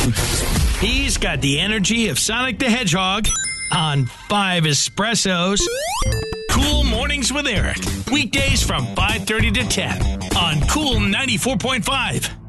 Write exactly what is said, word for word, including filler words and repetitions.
He's got the energy of Sonic the Hedgehog on five espressos. Cool Mornings with Eric. Weekdays from five thirty to ten on Cool ninety-four point five.